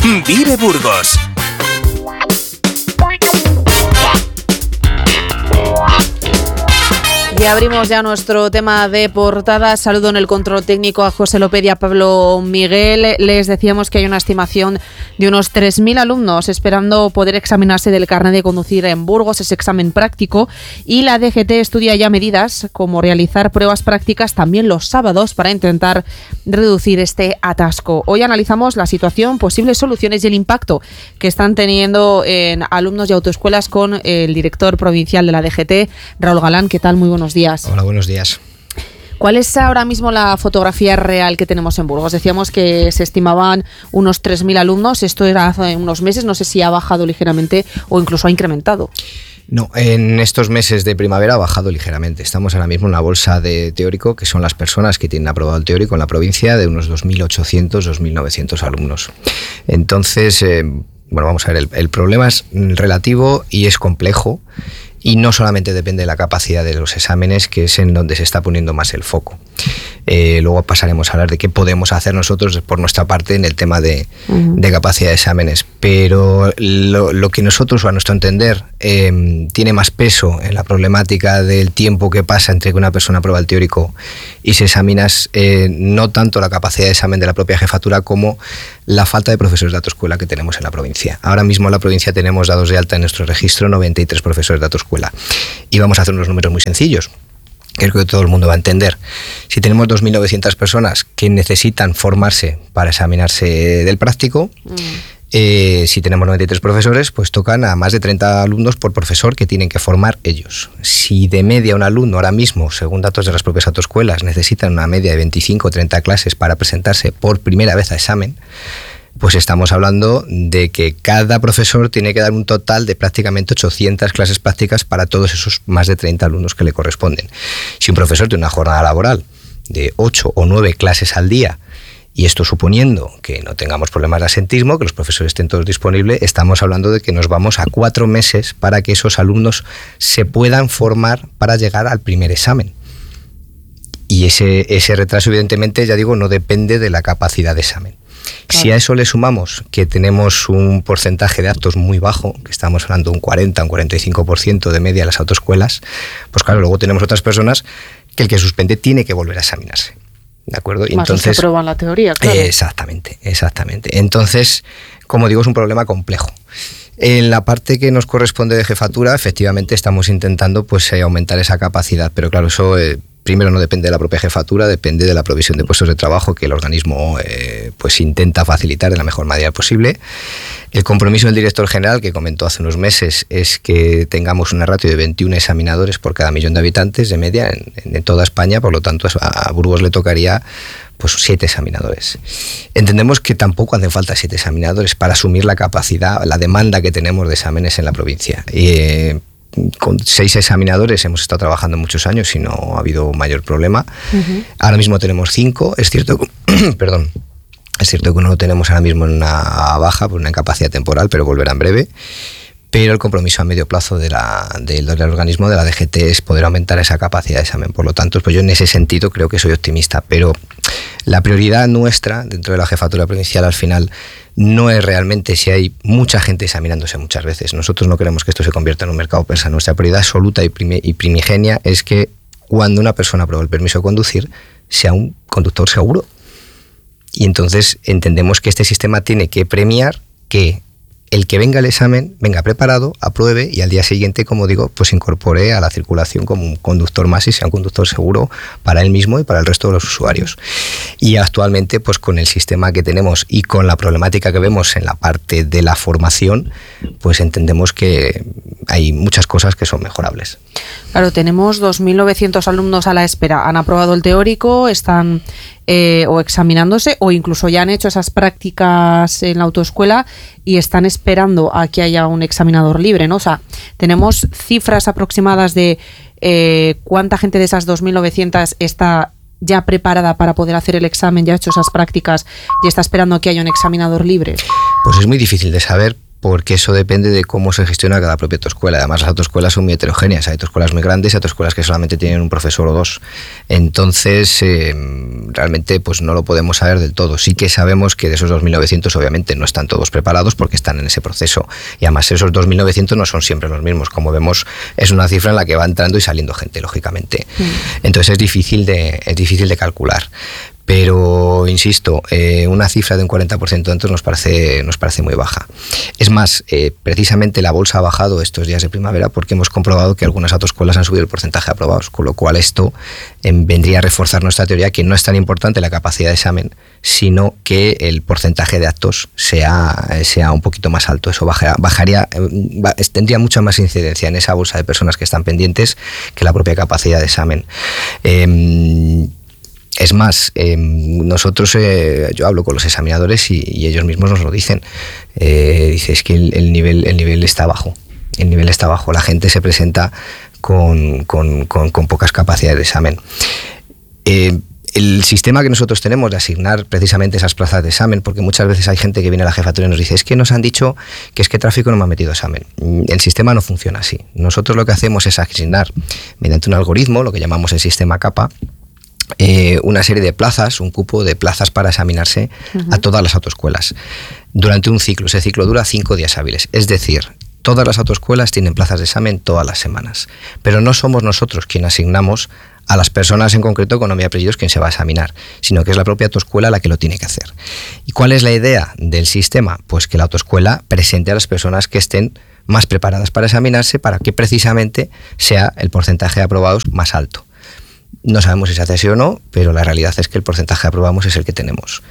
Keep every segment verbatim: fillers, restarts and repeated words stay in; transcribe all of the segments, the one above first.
Vive Burgos. Y abrimos ya nuestro tema de portada. Saludo en el control técnico a José López y a Pablo Miguel. Les decíamos que hay una estimación de unos tres mil alumnos esperando poder examinarse del carnet de conducir en Burgos, ese examen práctico, y la D G T estudia ya medidas como realizar pruebas prácticas también los sábados para intentar reducir este atasco. Hoy analizamos la situación, posibles soluciones y el impacto que están teniendo en alumnos y autoescuelas con el director provincial de la D G T, Raúl Galán. ¿Qué tal? Muy buenos días. Hola, buenos días. ¿Cuál es ahora mismo la fotografía real que tenemos en Burgos? Decíamos que se estimaban unos tres mil alumnos, esto era hace unos meses, no sé si ha bajado ligeramente o incluso ha incrementado. No, en estos meses de primavera ha bajado ligeramente. Estamos ahora mismo en la bolsa de teórico, que son las personas que tienen aprobado el teórico en la provincia, de unos dos mil ochocientos, dos mil novecientos alumnos. Entonces, eh, bueno, vamos a ver, el, el problema es relativo y es complejo. Y no solamente depende de la capacidad de los exámenes, que es en donde se está poniendo más el foco. Eh, luego pasaremos a hablar de qué podemos hacer nosotros por nuestra parte en el tema de, uh-huh. de capacidad de exámenes. Pero lo, lo que nosotros, a nuestro entender, eh, tiene más peso en la problemática del tiempo que pasa entre que una persona aprueba el teórico y se examina, eh, no tanto la capacidad de examen de la propia jefatura como la falta de profesores de autoescuela que tenemos en la provincia. Ahora mismo en la provincia tenemos dados de alta en nuestro registro noventa y tres profesores de autoescuela. Y vamos a hacer unos números muy sencillos, que creo que todo el mundo va a entender. Si tenemos dos mil novecientas personas que necesitan formarse para examinarse del práctico, mm. eh, si tenemos noventa y tres profesores, pues tocan a más de treinta alumnos por profesor que tienen que formar ellos. Si de media un alumno ahora mismo, según datos de las propias autoescuelas, necesitan una media de veinticinco o treinta clases para presentarse por primera vez a examen, pues estamos hablando de que cada profesor tiene que dar un total de prácticamente ochocientas clases prácticas para todos esos más de treinta alumnos que le corresponden. Si un profesor tiene una jornada laboral de ocho o nueve clases al día, y esto suponiendo que no tengamos problemas de asentismo, que los profesores estén todos disponibles, estamos hablando de que nos vamos a cuatro meses para que esos alumnos se puedan formar para llegar al primer examen. Y ese, ese retraso, evidentemente, ya digo, no depende de la capacidad de examen. Claro. Si a eso le sumamos que tenemos un porcentaje de actos muy bajo, que estamos hablando de un cuarenta, un cuarenta y cinco por ciento de media en las autoescuelas, pues claro, luego tenemos otras personas que el que suspende tiene que volver a examinarse. ¿De acuerdo? Más entonces, los que prueban la teoría, claro. Eh, exactamente, exactamente. Entonces, como digo, es un problema complejo. En la parte que nos corresponde de jefatura, efectivamente estamos intentando pues eh, aumentar esa capacidad, pero claro, eso... Eh, Primero, no depende de la propia jefatura, depende de la provisión de puestos de trabajo que el organismo eh, pues intenta facilitar de la mejor manera posible. El compromiso del director general, que comentó hace unos meses, es que tengamos una ratio de veintiún examinadores por cada millón de habitantes de media en, en toda España, por lo tanto a Burgos le tocaría pues siete examinadores. Entendemos que tampoco hacen falta siete examinadores para asumir la capacidad, la demanda que tenemos de exámenes en la provincia. Y, eh, con seis examinadores hemos estado trabajando muchos años y no ha habido mayor problema. Uh-huh. Ahora mismo tenemos cinco. Es cierto que, perdón, es cierto que no lo tenemos ahora mismo en una baja por una incapacidad temporal, pero volverá en breve. Pero el compromiso a medio plazo de la, del, del organismo de la D G T es poder aumentar esa capacidad de examen. Por lo tanto, pues yo en ese sentido creo que soy optimista, pero la prioridad nuestra dentro de la jefatura provincial al final no es realmente si hay mucha gente examinándose muchas veces. Nosotros no queremos que esto se convierta en un mercado persa. Nuestra prioridad absoluta y, primi, y primigenia es que cuando una persona aprueba el permiso de conducir sea un conductor seguro. Y entonces entendemos que este sistema tiene que premiar que el que venga al examen venga preparado, apruebe y al día siguiente, como digo, pues incorpore a la circulación como un conductor más y sea un conductor seguro para él mismo y para el resto de los usuarios. Y actualmente, pues con el sistema que tenemos y con la problemática que vemos en la parte de la formación, pues entendemos que hay muchas cosas que son mejorables. Claro, tenemos dos mil novecientos alumnos a la espera. Han aprobado el teórico, están eh, o examinándose o incluso ya han hecho esas prácticas en la autoescuela y están esperando a que haya un examinador libre, ¿no? O sea, tenemos cifras aproximadas de eh, cuánta gente de esas dos mil novecientos está ya preparada para poder hacer el examen, ya ha hecho esas prácticas y está esperando a que haya un examinador libre. Pues es muy difícil de saber, porque eso depende de cómo se gestiona cada propia autoescuela. Además, las autoescuelas son muy heterogéneas. Hay autoescuelas muy grandes y autoescuelas que solamente tienen un profesor o dos. Entonces, eh, realmente pues no lo podemos saber del todo. Sí que sabemos que de esos dos mil novecientos obviamente no están todos preparados porque están en ese proceso. Y además esos dos mil novecientos no son siempre los mismos. Como vemos, es una cifra en la que va entrando y saliendo gente, lógicamente. Mm. Entonces es difícil de, es difícil de calcular. Pero, insisto, eh, una cifra de un cuarenta por ciento dentro nos parece, nos parece muy baja. Es más, eh, precisamente la bolsa ha bajado estos días de primavera porque hemos comprobado que algunas autoescuelas han subido el porcentaje de aprobados, con lo cual esto eh, vendría a reforzar nuestra teoría que no es tan importante la capacidad de examen, sino que el porcentaje de actos sea, sea un poquito más alto. Eso bajaría, bajaría eh, tendría mucha más incidencia en esa bolsa de personas que están pendientes que la propia capacidad de examen. Eh, Es más, eh, nosotros, eh, yo hablo con los examinadores y, y ellos mismos nos lo dicen. Eh, dice, es que el, el, nivel, el nivel está bajo. El nivel está bajo. La gente se presenta con, con, con, con pocas capacidades de examen. Eh, el sistema que nosotros tenemos de asignar precisamente esas plazas de examen, porque muchas veces hay gente que viene a la jefatura y nos dice, es que nos han dicho que es que tráfico no me ha metido examen. El sistema no funciona así. Nosotros lo que hacemos es asignar mediante un algoritmo, lo que llamamos el sistema CAPA, Eh, una serie de plazas, un cupo de plazas para examinarse uh-huh. a todas las autoescuelas durante un ciclo. Ese ciclo dura cinco días hábiles, es decir, todas las autoescuelas tienen plazas de examen todas las semanas, pero no somos nosotros quienes asignamos a las personas en concreto con nombre y apellidos quien se va a examinar, sino que es la propia autoescuela la que lo tiene que hacer. ¿Y cuál es la idea del sistema? Pues que la autoescuela presente a las personas que estén más preparadas para examinarse para que precisamente sea el porcentaje de aprobados más alto. No sabemos si se hace así o no, pero la realidad es que el porcentaje de aprobamos es el que tenemos.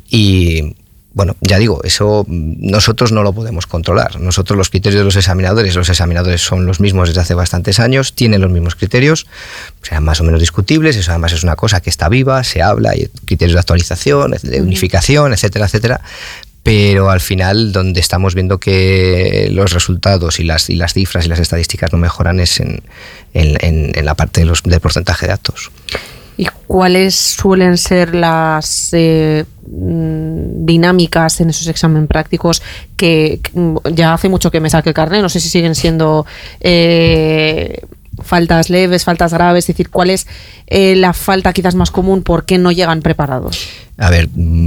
Y bueno, ya digo, eso nosotros no lo podemos controlar. Nosotros los criterios de los examinadores, los examinadores son los mismos desde hace bastantes años, tienen los mismos criterios, serán más o menos discutibles, eso además es una cosa que está viva, se habla, hay criterios de actualización, de unificación, etcétera, etcétera. Pero al final donde estamos viendo que los resultados y las, y las cifras y las estadísticas no mejoran es en, en, en, en la parte de los, del porcentaje de actos. ¿Y cuáles suelen ser las eh, dinámicas en esos exámenes prácticos que, que ya hace mucho que me saqué el carnet, no sé si siguen siendo eh, faltas leves, faltas graves, es decir, cuál es eh, la falta quizás más común, por qué no llegan preparados? A ver,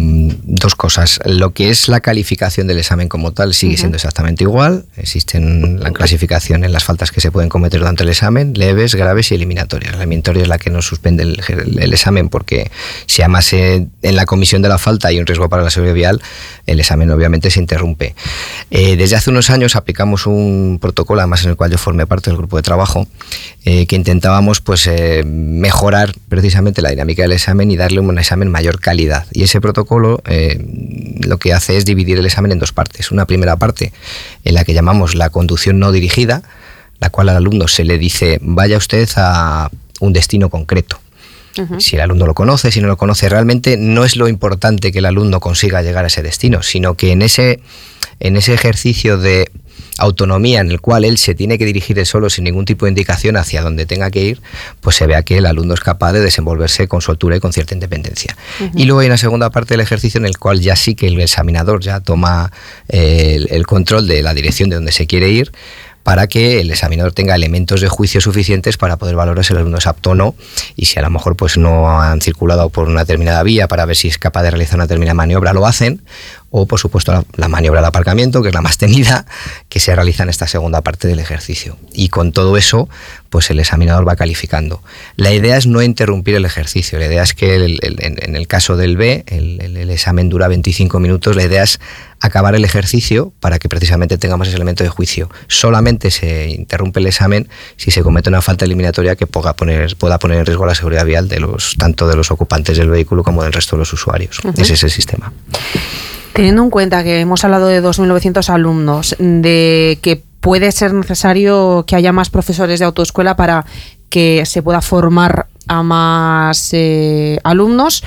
dos cosas. Lo que es la calificación del examen como tal sigue uh-huh. siendo exactamente igual. Existen la clasificación en las faltas que se pueden cometer durante el examen, leves, graves y eliminatorias. La eliminatoria es la que nos suspende el, el, el examen, porque si además eh, en la comisión de la falta hay un riesgo para la seguridad vial, el examen obviamente se interrumpe. Eh, desde hace unos años aplicamos un protocolo, además en el cual yo formé parte del grupo de trabajo, eh, que intentábamos pues eh, mejorar precisamente la dinámica del examen y darle un examen mayor calidad. Y ese protocolo eh, lo que hace es dividir el examen en dos partes. Una primera parte en la que llamamos la conducción no dirigida, la cual al alumno se le dice vaya usted a un destino concreto. Uh-huh. Si el alumno lo conoce, si no lo conoce, realmente no es lo importante que el alumno consiga llegar a ese destino, sino que en ese, en ese ejercicio de autonomía en el cual él se tiene que dirigir él solo sin ningún tipo de indicación hacia donde tenga que ir, pues se vea que el alumno es capaz de desenvolverse con soltura y con cierta independencia. Uh-huh. Y luego hay una segunda parte del ejercicio en el cual ya sí que el examinador ya toma eh, el, el control de la dirección de donde se quiere ir, para que el examinador tenga elementos de juicio suficientes para poder valorar si el alumno es apto o no, y si a lo mejor pues no han circulado por una determinada vía para ver si es capaz de realizar una determinada maniobra, lo hacen, o por supuesto la, la maniobra de aparcamiento, que es la más temida, que se realiza en esta segunda parte del ejercicio. Y con todo eso, pues el examinador va calificando. La idea es no interrumpir el ejercicio, la idea es que el, el, en, en el caso del B, el, el, el examen dura veinticinco minutos, la idea es acabar el ejercicio para que precisamente tengamos ese elemento de juicio. Solamente se interrumpe el examen si se comete una falta eliminatoria que pueda poner, pueda poner en riesgo la seguridad vial de los, tanto de los ocupantes del vehículo como del resto de los usuarios. Uh-huh. Ese es el sistema. Teniendo en cuenta que hemos hablado de dos mil novecientos alumnos, de que puede ser necesario que haya más profesores de autoescuela para que se pueda formar a más eh, alumnos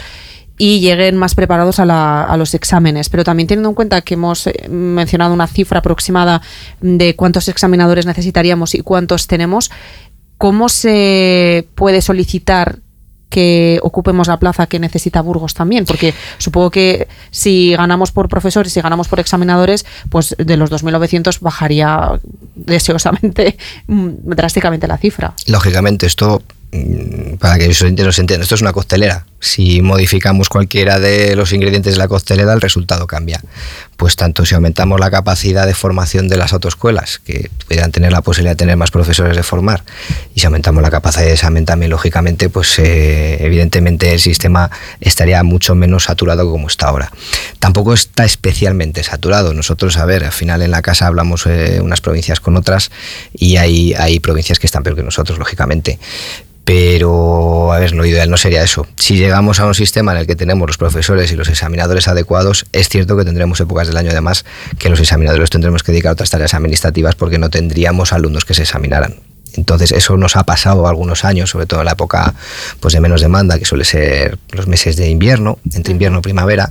y lleguen más preparados a, la, a los exámenes, pero también teniendo en cuenta que hemos mencionado una cifra aproximada de cuántos examinadores necesitaríamos y cuántos tenemos, ¿cómo se puede solicitar que ocupemos la plaza que necesita Burgos también, porque supongo que si ganamos por profesores, si ganamos por examinadores, pues de los dos mil novecientos bajaría deseosamente, drásticamente la cifra. Lógicamente, esto, para que los oyentes nos entiendan, esto es una costelera. Si modificamos cualquiera de los ingredientes de la costelera, el resultado cambia. Pues tanto si aumentamos la capacidad de formación de las autoescuelas, que pudieran tener la posibilidad de tener más profesores de formar, y si aumentamos la capacidad de examen también, lógicamente, pues eh, evidentemente el sistema estaría mucho menos saturado como está ahora. Tampoco está especialmente saturado. Nosotros, a ver, al final en la casa hablamos eh, unas provincias con otras, y hay, hay provincias que están peor que nosotros, lógicamente. Pero, a ver, lo ideal no sería eso. Si llegamos a un sistema en el que tenemos los profesores y los examinadores adecuados, es cierto que tendremos épocas del año, además, que los examinadores tendremos que dedicar a otras tareas administrativas porque no tendríamos alumnos que se examinaran. Entonces, eso nos ha pasado algunos años, sobre todo en la época pues, de menos demanda, que suele ser los meses de invierno, entre invierno y primavera.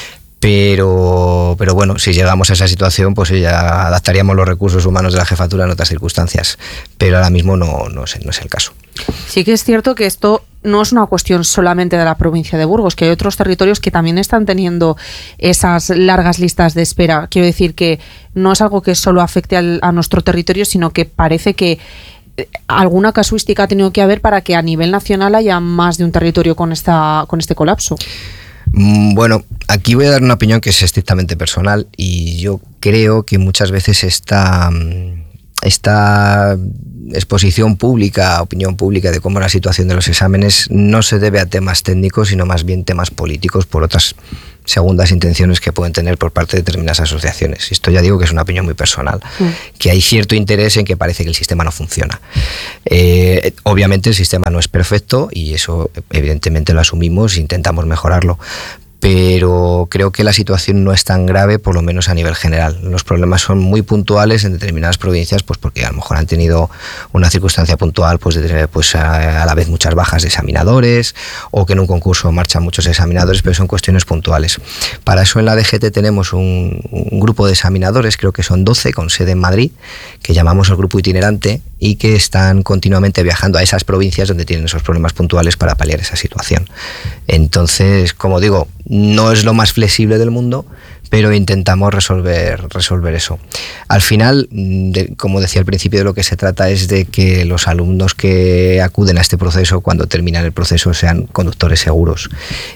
Pero, pero bueno, si llegamos a esa situación, pues ya adaptaríamos los recursos humanos de la jefatura en otras circunstancias. Pero ahora mismo no, no, es, no es el caso. Sí que es cierto que esto no es una cuestión solamente de la provincia de Burgos, que hay otros territorios que también están teniendo esas largas listas de espera. Quiero decir que no es algo que solo afecte al, a nuestro territorio, sino que parece que alguna casuística ha tenido que haber para que a nivel nacional haya más de un territorio con, esta, con este colapso. Bueno, aquí voy a dar una opinión que es estrictamente personal, y yo creo que muchas veces esta, esta exposición pública, opinión pública de cómo es la situación de los exámenes no se debe a temas técnicos, sino más bien temas políticos por otras segundas intenciones que pueden tener por parte de determinadas asociaciones. Esto ya digo que es una opinión muy personal, mm. que hay cierto interés en que parece que el sistema no funciona. Eh, obviamente el sistema no es perfecto y eso evidentemente lo asumimos e intentamos mejorarlo, pero creo que la situación no es tan grave, por lo menos a nivel general. Los problemas son muy puntuales en determinadas provincias, pues porque a lo mejor han tenido una circunstancia puntual, pues, de tener pues a, a la vez muchas bajas de examinadores, o que en un concurso marchan muchos examinadores, pero son cuestiones puntuales. Para eso en la D G T tenemos un, un grupo de examinadores, creo que son doce, con sede en Madrid, que llamamos el grupo itinerante, y que están continuamente viajando a esas provincias donde tienen esos problemas puntuales para paliar esa situación. Entonces, como digo, no es lo más flexible del mundo, pero intentamos resolver, resolver eso. Al final, de, como decía al principio, de lo que se trata es de que los alumnos que acuden a este proceso, cuando terminan el proceso, sean conductores seguros.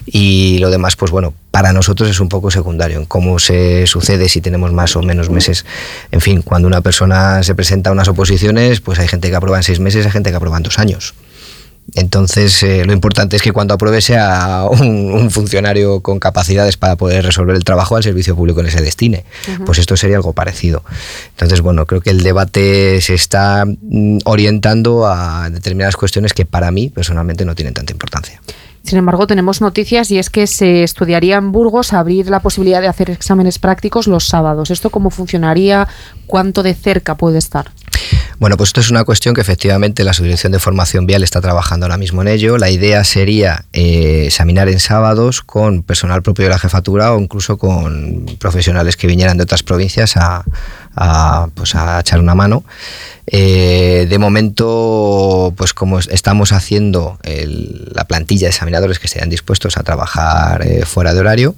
Y lo demás, pues bueno, para nosotros es un poco secundario en cómo se sucede, si tenemos más o menos meses. En fin, cuando una persona se presenta a unas oposiciones, pues hay gente que aprueba en seis meses, hay gente que aprueba en dos años. Entonces, eh, lo importante es que cuando apruebe sea un, un funcionario con capacidades para poder resolver el trabajo al servicio público que se destine. Uh-huh. Pues esto sería algo parecido. Entonces, bueno, creo que el debate se está orientando a determinadas cuestiones que para mí, personalmente, no tienen tanta importancia. Sin embargo, tenemos noticias, y es que se estudiaría en Burgos abrir la posibilidad de hacer exámenes prácticos los sábados. ¿Esto cómo funcionaría? ¿Cuánto de cerca puede estar? Bueno, pues esto es una cuestión que efectivamente la Subdirección de Formación Vial está trabajando ahora mismo en ello. La idea sería eh, examinar en sábados con personal propio de la jefatura o incluso con profesionales que vinieran de otras provincias a, a, pues a echar una mano. Eh, de momento, pues como estamos haciendo el, la plantilla de examinadores que estarían dispuestos a trabajar eh, fuera de horario.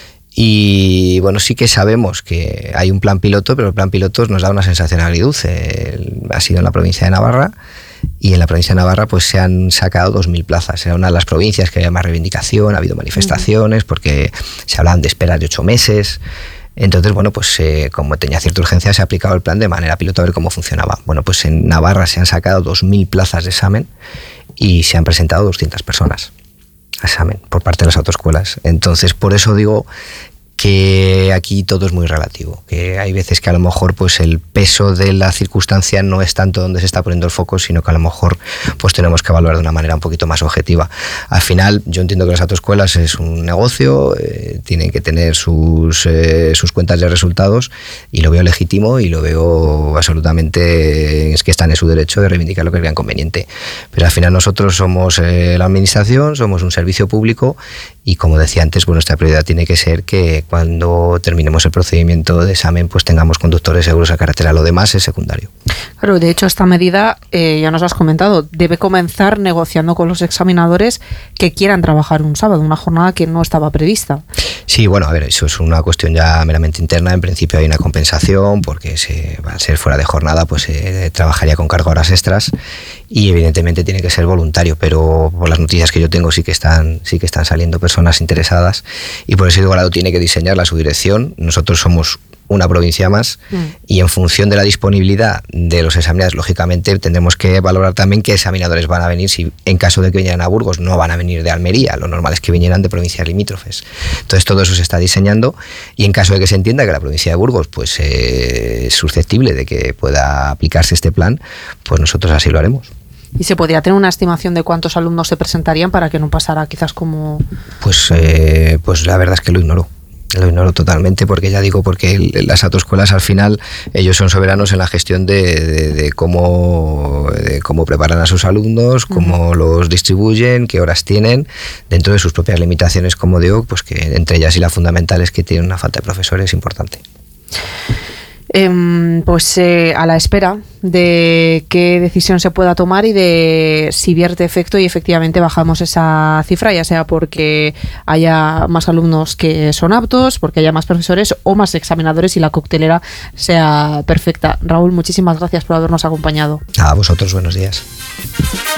Y bueno, sí que sabemos que hay un plan piloto, pero el plan piloto nos da una sensación agridulce. El, ha sido en la provincia de Navarra, y en la provincia de Navarra pues se han sacado dos mil plazas. Era una de las provincias que había más reivindicación, ha habido manifestaciones porque se hablaban de esperas de ocho meses. Entonces, bueno, pues eh, como tenía cierta urgencia, se ha aplicado el plan de manera piloto a ver cómo funcionaba. Bueno, pues en Navarra se han sacado dos mil plazas de examen y se han presentado doscientas personas a examen por parte de las autoescuelas. Entonces, por eso digo que aquí todo es muy relativo, que hay veces que a lo mejor pues el peso de la circunstancia no es tanto donde se está poniendo el foco, sino que a lo mejor pues tenemos que evaluar de una manera un poquito más objetiva. Al final, yo entiendo que las autoescuelas es un negocio, eh, tienen que tener sus, eh, sus cuentas de resultados, y lo veo legítimo y lo veo absolutamente, es que están en su derecho de reivindicar lo que crean conveniente. Pero al final nosotros somos eh, la administración, somos un servicio público, y como decía antes, pues nuestra prioridad tiene que ser que cuando terminemos el procedimiento de examen pues tengamos conductores seguros a carretera, lo demás es secundario. Claro, de hecho esta medida, eh, ya nos has comentado, debe comenzar negociando con los examinadores que quieran trabajar un sábado, una jornada que no estaba prevista. Sí, bueno, a ver, eso es una cuestión ya meramente interna. En principio hay una compensación porque se, al ser fuera de jornada pues se eh, trabajaría con carga horas extras y evidentemente tiene que ser voluntario, pero por las noticias que yo tengo sí que están, sí que están saliendo personas interesadas y por ese grado tiene que diseñarla a su dirección. Nosotros somos una provincia más mm. y en función de la disponibilidad de los examinadores, lógicamente tendremos que valorar también qué examinadores van a venir. Si en caso de que vinieran a Burgos no van a venir de Almería, lo normal es que vinieran de provincias limítrofes. Entonces todo eso se está diseñando y en caso de que se entienda que la provincia de Burgos pues eh, es susceptible de que pueda aplicarse este plan, pues nosotros así lo haremos. ¿Y se podría tener una estimación de cuántos alumnos se presentarían para que no pasara quizás como...? Pues, eh, pues la verdad es que lo ignoro. Lo ignoro totalmente porque ya digo, porque el, las autoescuelas al final ellos son soberanos en la gestión de, de, de cómo de cómo preparan a sus alumnos, cómo uh-huh. los distribuyen, qué horas tienen, dentro de sus propias limitaciones, como digo, pues que entre ellas y la fundamental es que tienen una falta de profesores importante. Eh, pues eh, a la espera de qué decisión se pueda tomar y de si vierte efecto y efectivamente bajamos esa cifra, ya sea porque haya más alumnos que son aptos, porque haya más profesores o más examinadores y la coctelera sea perfecta. Raúl, muchísimas gracias por habernos acompañado. A vosotros, buenos días.